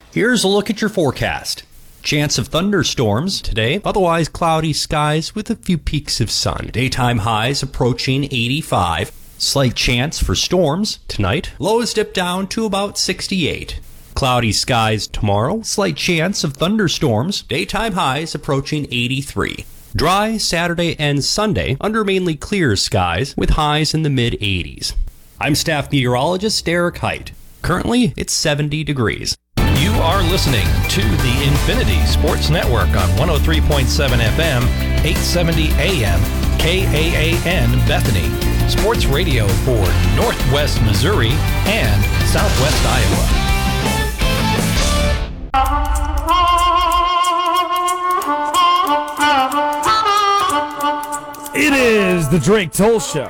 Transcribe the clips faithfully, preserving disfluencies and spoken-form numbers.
Here's a look at your forecast. Chance of thunderstorms today, otherwise cloudy skies with a few peaks of sun. Daytime highs approaching eighty-five. Slight chance for storms tonight. Lows dip down to about sixty-eight. Cloudy skies tomorrow. Slight chance of thunderstorms. Daytime highs approaching eighty-three. Dry Saturday and Sunday under mainly clear skies with highs in the mid-eighties. I'm staff meteorologist Derek Height. Currently, it's seventy degrees. You are listening to the Infinity Sports Network on one oh three point seven F M, eight seventy A M, K A A N Bethany. Sports radio for Northwest Missouri and Southwest Iowa. It is the Drake Toll Show.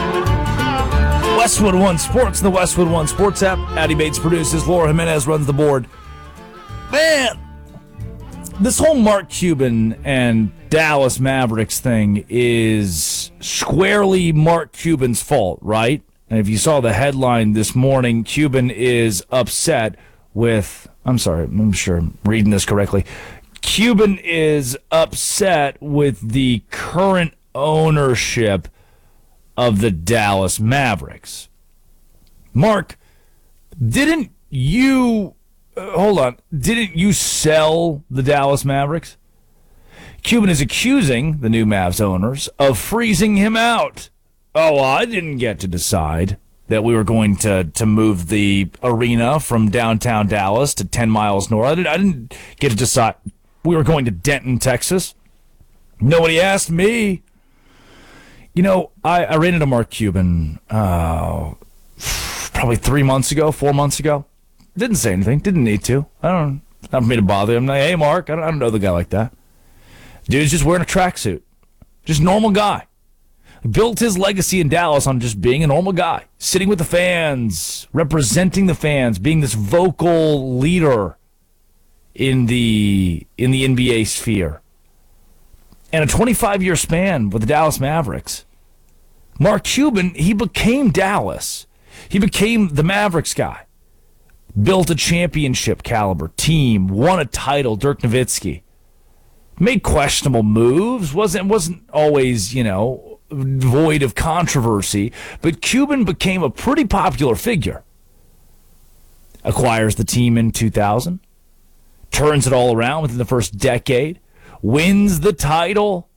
Westwood One Sports, the Westwood One Sports app. Addie Bates produces. Laura Jimenez runs the board. Man, this whole Mark Cuban and Dallas Mavericks thing is squarely Mark Cuban's fault, right? And if you saw the headline this morning, Cuban is upset with, I'm sorry, I'm sure I'm reading this correctly. Cuban is upset with the current ownership of the Dallas Mavericks. Mark, didn't you, uh, hold on, didn't you sell the Dallas Mavericks? Cuban is accusing the new Mavs owners of freezing him out. Oh, well, I didn't get to decide that we were going to, to move the arena from downtown Dallas to ten miles north. I didn't, I didn't get to decide we were going to Denton, Texas. Nobody asked me. You know, I, I ran into Mark Cuban uh, probably three months ago, four months ago. Didn't say anything. Didn't need to. I don't. Not for me to bother him. Like, hey, Mark, I don't, I don't know the guy like that. Dude's just wearing a tracksuit. Just normal guy. Built his legacy in Dallas on just being a normal guy, sitting with the fans, representing the fans, being this vocal leader in the in the N B A sphere. And a twenty-five year span with the Dallas Mavericks. Mark Cuban, he became Dallas. He became the Mavericks guy. Built a championship caliber team, won a title, Dirk Nowitzki. Made questionable moves, wasn't wasn't always, you know, void of controversy, but Cuban became a pretty popular figure. Acquires the team in two thousand, turns it all around within the first decade. Wins the title.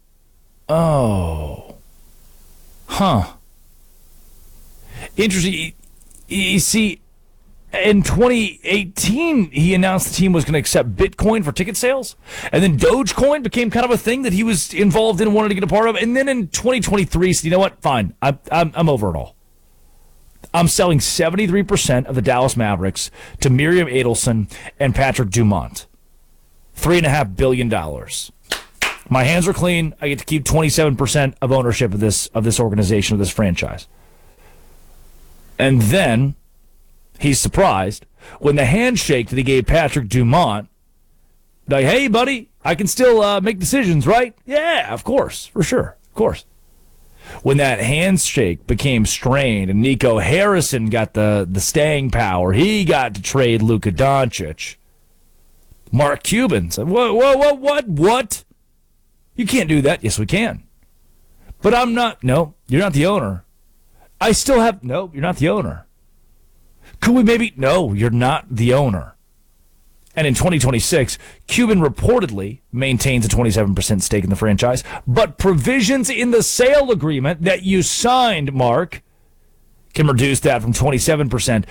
Oh. Huh. Interesting. You see, in twenty eighteen, he announced the team was going to accept Bitcoin for ticket sales. And then Dogecoin became kind of a thing that he was involved in and wanted to get a part of. And then in twenty twenty-three, he said, you know what? Fine. I'm, I'm, I'm over it all. I'm selling seventy-three percent of the Dallas Mavericks to Miriam Adelson and Patrick Dumont. Three and a half billion dollars. My hands are clean. I get to keep twenty-seven percent of ownership of this of this organization, of this franchise. And then he's surprised when the handshake that he gave Patrick Dumont, like, hey, buddy, I can still uh, make decisions, right? Yeah, of course, for sure, of course. When that handshake became strained and Nico Harrison got the, the staying power, he got to trade Luka Doncic. Mark Cuban said, whoa, whoa, whoa, what, what? You can't do that. Yes, we can. But I'm not, no, you're not the owner. I still have, no, you're not the owner. Could we maybe, no, you're not the owner. And in twenty twenty-six, Cuban reportedly maintains a twenty-seven percent stake in the franchise, but provisions in the sale agreement that you signed, Mark, can reduce that from twenty-seven percent